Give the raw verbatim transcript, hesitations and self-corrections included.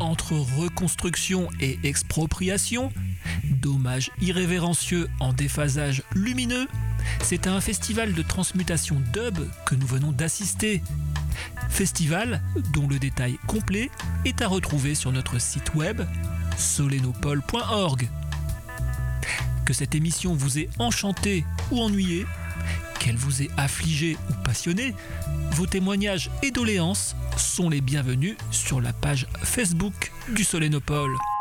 entre reconstruction et expropriation, dommages irrévérencieux en déphasage lumineux, c'est à un festival de transmutation dub que nous venons d'assister. Festival dont le détail complet est à retrouver sur notre site web solenopole point org. Que cette émission vous ait enchanté ou ennuyé, qu'elle vous ait affligé ou passionné, vos témoignages et doléances sont les bienvenus sur la page Facebook du Solenopole.